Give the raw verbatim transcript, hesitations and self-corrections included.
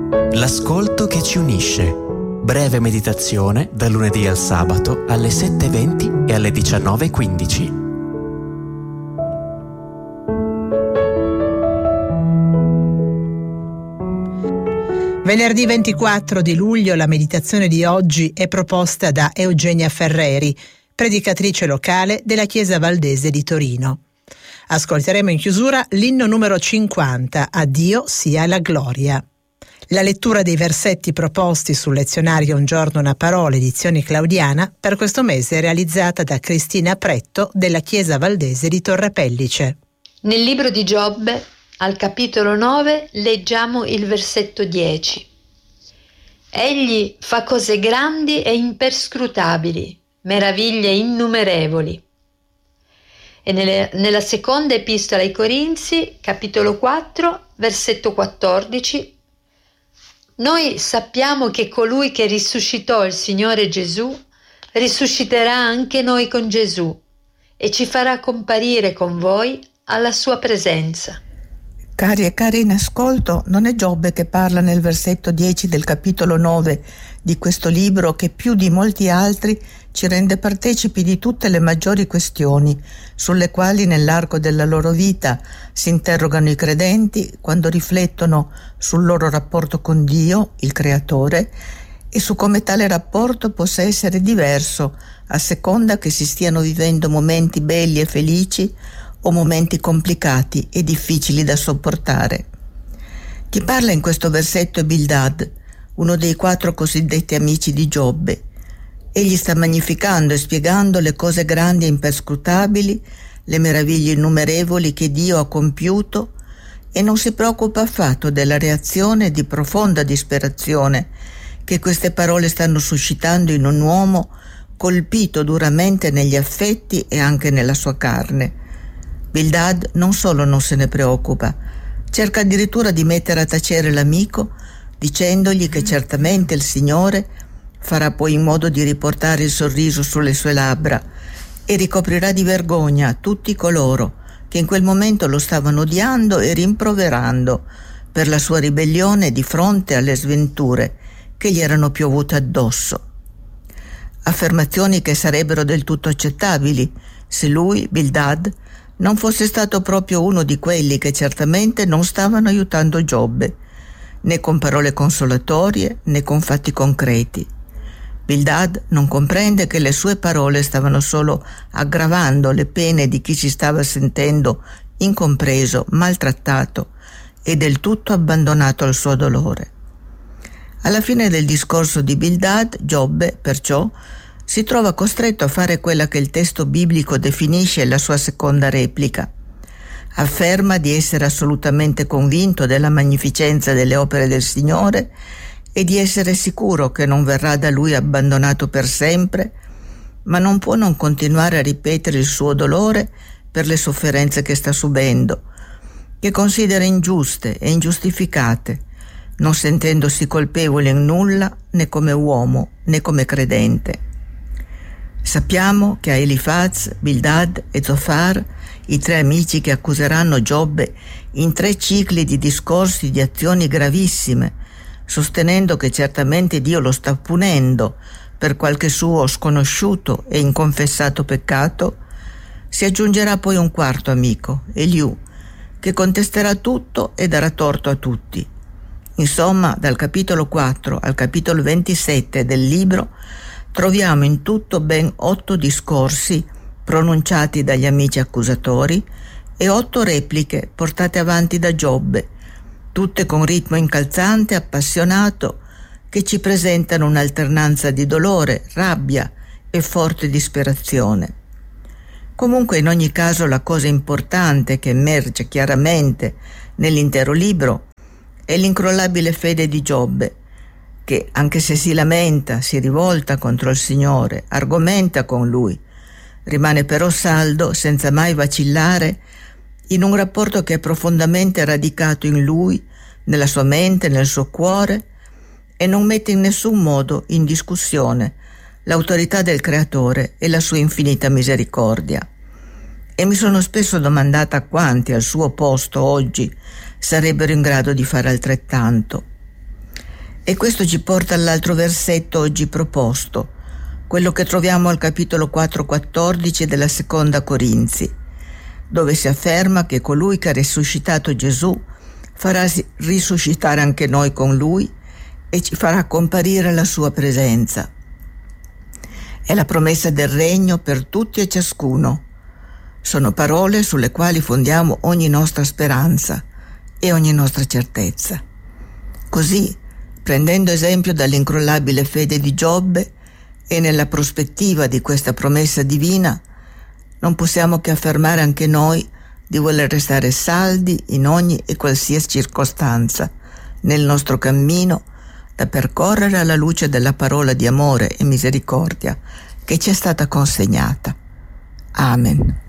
L'ascolto che ci unisce. Breve meditazione dal lunedì al sabato alle sette e venti e alle diciannove e quindici. Venerdì ventiquattro di luglio la meditazione di oggi è proposta da Eugenia Ferreri, predicatrice locale della Chiesa Valdese di Torino. Ascolteremo in chiusura l'inno numero cinquanta, A Dio sia la gloria. La lettura dei versetti proposti sul lezionario Un giorno una parola, edizione claudiana, per questo mese è realizzata da Cristina Pretto della Chiesa Valdese di Torre Pellice. Nel libro di Giobbe, al capitolo nove, leggiamo il versetto dieci. Egli fa cose grandi e imperscrutabili, meraviglie innumerevoli. E nelle, nella seconda epistola ai Corinzi, capitolo quattro, versetto quattordici, noi sappiamo che colui che risuscitò il Signore Gesù risusciterà anche noi con Gesù e ci farà comparire con voi alla sua presenza. Cari e cari in ascolto, non è Giobbe che parla nel versetto dieci del capitolo nove di questo libro che più di molti altri ci rende partecipi di tutte le maggiori questioni sulle quali nell'arco della loro vita si interrogano i credenti quando riflettono sul loro rapporto con Dio, il Creatore, e su come tale rapporto possa essere diverso a seconda che si stiano vivendo momenti belli e felici o momenti complicati e difficili da sopportare. Chi parla in questo versetto è Bildad, uno dei quattro cosiddetti amici di Giobbe. Egli sta magnificando e spiegando le cose grandi e imperscrutabili, le meraviglie innumerevoli che Dio ha compiuto e non si preoccupa affatto della reazione di profonda disperazione che queste parole stanno suscitando in un uomo colpito duramente negli affetti e anche nella sua carne. Bildad non solo non se ne preoccupa, cerca addirittura di mettere a tacere l'amico dicendogli che certamente il Signore farà poi in modo di riportare il sorriso sulle sue labbra e ricoprirà di vergogna tutti coloro che in quel momento lo stavano odiando e rimproverando per la sua ribellione di fronte alle sventure che gli erano piovute addosso. Affermazioni che sarebbero del tutto accettabili se lui, Bildad, non fosse stato proprio uno di quelli che certamente non stavano aiutando Giobbe, né con parole consolatorie né con fatti concreti. Bildad non comprende che le sue parole stavano solo aggravando le pene di chi si stava sentendo incompreso, maltrattato e del tutto abbandonato al suo dolore. Alla fine del discorso di Bildad, Giobbe, perciò, si trova costretto a fare quella che il testo biblico definisce la sua seconda replica. Afferma di essere assolutamente convinto della magnificenza delle opere del Signore e di essere sicuro che non verrà da lui abbandonato per sempre, ma non può non continuare a ripetere il suo dolore per le sofferenze che sta subendo, che considera ingiuste e ingiustificate, non sentendosi colpevole in nulla né come uomo né come credente. Sappiamo che a Elifaz, Bildad e Zofar, i tre amici che accuseranno Giobbe in tre cicli di discorsi di azioni gravissime, sostenendo che certamente Dio lo sta punendo per qualche suo sconosciuto e inconfessato peccato, si aggiungerà poi un quarto amico, Eliù, che contesterà tutto e darà torto a tutti. Insomma, dal capitolo quattro al capitolo ventisette del libro troviamo in tutto ben otto discorsi pronunciati dagli amici accusatori e otto repliche portate avanti da Giobbe, tutte con ritmo incalzante e appassionato che ci presentano un'alternanza di dolore, rabbia e forte disperazione. Comunque, in ogni caso, la cosa importante che emerge chiaramente nell'intero libro è l'incrollabile fede di Giobbe, che, anche se si lamenta, si rivolta contro il Signore, argomenta con Lui, rimane però saldo, senza mai vacillare, in un rapporto che è profondamente radicato in Lui, nella sua mente, nel suo cuore, e non mette in nessun modo in discussione l'autorità del Creatore e la sua infinita misericordia. E mi sono spesso domandata quanti al suo posto oggi sarebbero in grado di fare altrettanto. E questo ci porta all'altro versetto oggi proposto, quello che troviamo al capitolo quattro quattordici della seconda Corinzi, dove si afferma che colui che ha risuscitato Gesù farà risuscitare anche noi con lui e ci farà comparire la sua presenza. È la promessa del regno per tutti e ciascuno. Sono parole sulle quali fondiamo ogni nostra speranza e ogni nostra certezza. Così, prendendo esempio dall'incrollabile fede di Giobbe e nella prospettiva di questa promessa divina, non possiamo che affermare anche noi di voler restare saldi in ogni e qualsiasi circostanza nel nostro cammino da percorrere alla luce della parola di amore e misericordia che ci è stata consegnata. Amen.